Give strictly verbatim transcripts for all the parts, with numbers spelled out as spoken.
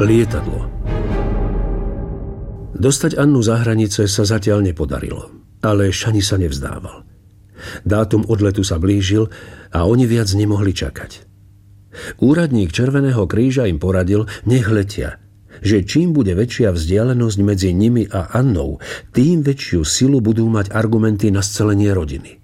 Lietadlo. Dostať Annu za hranice sa zatiaľ nepodarilo, ale Shani sa nevzdával. Dátum odletu sa blížil a oni viac nemohli čakať. Úradník Červeného kríža im poradil, nech letia, že čím bude väčšia vzdialenosť medzi nimi a Annou, tým väčšiu silu budú mať argumenty na scelenie rodiny.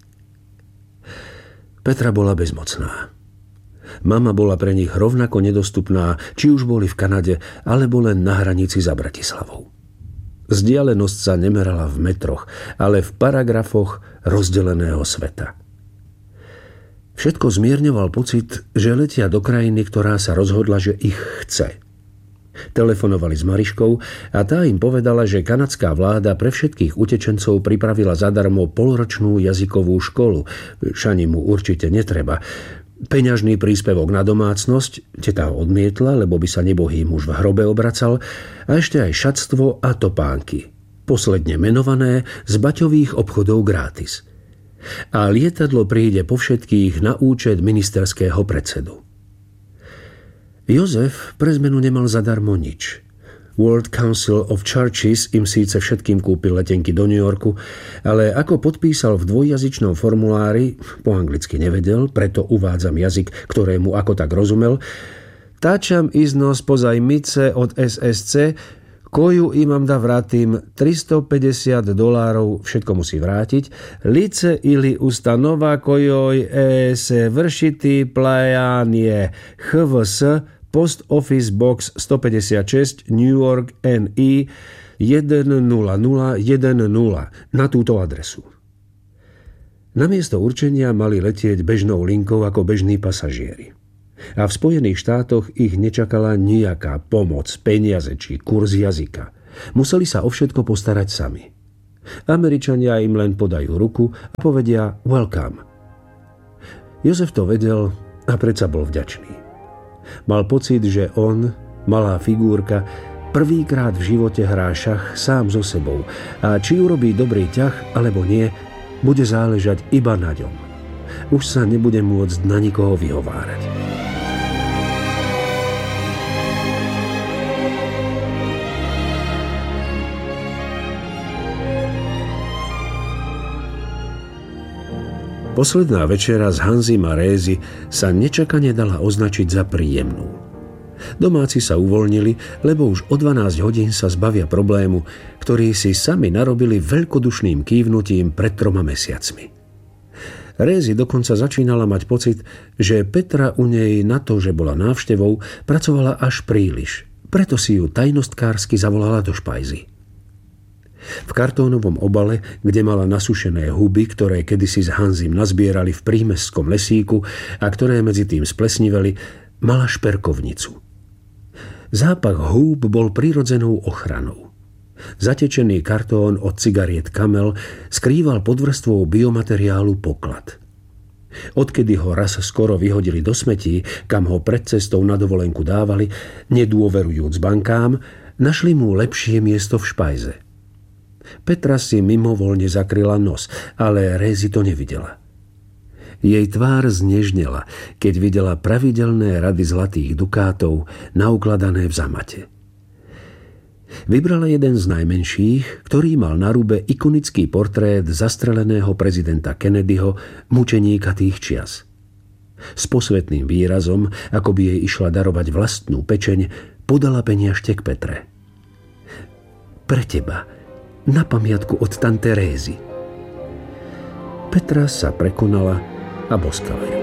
Petra bola bezmocná. Mama bola pre nich rovnako nedostupná, či už boli v Kanade, alebo len na hranici za Bratislavou. Vzdialenosť sa nemerala v metroch, ale v paragrafoch rozdeleného sveta. Všetko zmierňoval pocit, že letia do krajiny, ktorá sa rozhodla, že ich chce. Telefonovali s Mariškou a tá im povedala, že kanadská vláda pre všetkých utečencov pripravila zadarmo polročnú jazykovú školu. Shani mu určite netreba. Peňažný príspevok na domácnosť, teta ho odmietla, lebo by sa nebohý muž v hrobe obracal, a ešte aj šatstvo a topánky, posledne menované z baťových obchodov gratis. A lietadlo príde po všetkých na účet ministerského predsedu. Jozef pre zmenu nemal zadarmo nič. World Council of Churches im síce všetkým kúpil letenky do New Yorku, ale ako podpísal v dvojjazyčnom formulári, po anglicky nevedel, preto uvádzam jazyk, ktorému ako tak rozumel, táčam iznos pozajmice od es es cé, koju imam da vratim tristopäťdesiat dolárov, všetko musí vrátiť, lice ili ustanova kojoj se vršiti plajanie há vé es Post Office Box stopäťdesiatšesť New York N I jeden nula nula jeden nula na túto adresu. Namiesto určenia mali letieť bežnou linkou ako bežní pasažieri. A v Spojených štátoch ich nečakala nejaká pomoc, peniaze či kurz jazyka. Museli sa o všetko postarať sami. Američania im len podajú ruku a povedia welcome. Jozef to vedel a predsa bol vďačný. Mal pocit, že on, malá figúrka, prvýkrát v živote hrá šach sám so sebou a či urobí dobrý ťah alebo nie, bude záležať iba na ňom. Už sa nebude môcť na nikoho vyhovárať. Posledná večera s Hanzim a Rézy sa nečakane dala označiť za príjemnú. Domáci sa uvoľnili, lebo už o dvanásť hodín sa zbavia problému, ktorý si sami narobili veľkodušným kývnutím pred troma mesiacmi. Rézy dokonca začínala mať pocit, že Petra u nej na to, že bola návštevou, pracovala až príliš, preto si ju tajnostkársky zavolala do špajzy. V kartónovom obale, kde mala nasušené huby, ktoré kedysi s Hanzim nazbierali v prímestskom lesíku a ktoré medzi tým splesniveli, mala šperkovnicu. Zápach húb bol prirodzenou ochranou. Zatečený kartón od cigariet Camel skrýval pod vrstvou biomateriálu poklad. Odkedy ho raz skoro vyhodili do smetí, kam ho pred cestou na dovolenku dávali, nedôverujúc bankám, našli mu lepšie miesto v špajze. Petra si mimovoľne zakryla nos, ale Rézy to nevidela. Jej tvár znežnela, keď videla pravidelné rady zlatých dukátov naukladané v zamate. Vybrala jeden z najmenších, ktorý mal na rube ikonický portrét zastreleného prezidenta Kennedyho, mučeníka tých čias. S posvetným výrazom, ako by jej išla darovať vlastnú pečeň, podala peniažtek Petre. Pre teba, na pamiatku od tante Rézy. Petra sa prekonala a boskala ju.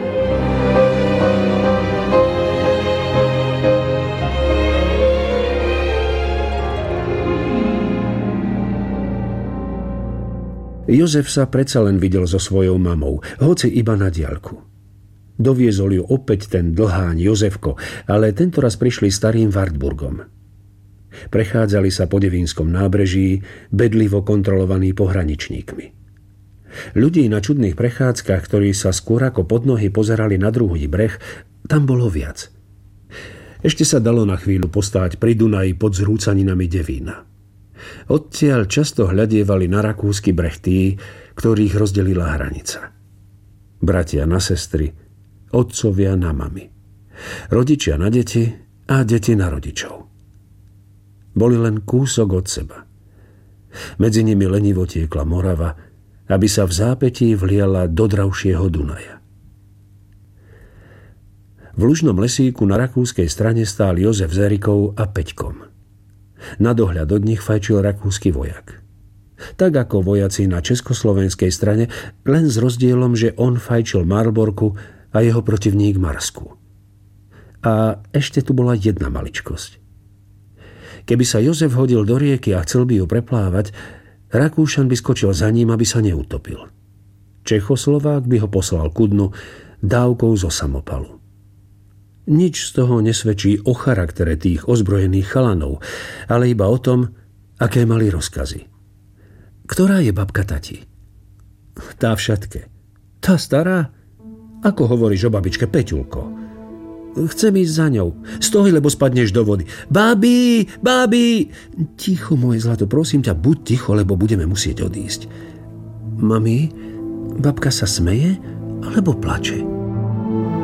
Jozef sa predsa len videl so svojou mamou, hoci iba na diaľku. Doviezol ju opäť ten dlháň Jozefko, ale tentoraz prišli starým Wartburgom. Prechádzali sa po Devínskom nábreží, bedlivo kontrolovaní pohraničníkmi. Ľudí na čudných prechádzkach, ktorí sa skôr ako pod nohy pozerali na druhý breh, tam bolo viac. Ešte sa dalo na chvíľu postáť pri Dunaji pod zrúcaninami Devína. Odtiaľ často hľadievali na rakúsky breh tí, ktorých rozdelila hranica. Bratia na sestry, otcovia na mami. Rodičia na deti a deti na rodičov. Boli len kúsok od seba. Medzi nimi lenivo tiekla Morava, aby sa v zápätí vliala do dravšieho Dunaja. V lužnom lesíku na rakúskej strane stál Jozef s Erikou a Peťkom. Na dohľad od nich fajčil rakúsky vojak. Tak ako vojaci na československej strane, len s rozdielom, že on fajčil Marlborku a jeho protivník Marsku. A ešte tu bola jedna maličkosť. Keby sa Jozef hodil do rieky a chcel by ju preplávať, Rakúšan by skočil za ním, aby sa neutopil. Čechoslovák by ho poslal ku dnu dávkou zo samopalu. Nič z toho nesvedčí o charaktere tých ozbrojených chalanov, ale iba o tom, aké mali rozkazy. Ktorá je babka tati? Tá v šatke. Tá stará? Ako hovoríš o babičke, Peťulko? Chcem ísť za ňou. Stoj, lebo spadneš do vody. Babi, babi! Ticho, moje zlato, prosím ťa, buď ticho, lebo budeme musieť odísť. Mami, babka sa smeje alebo plače?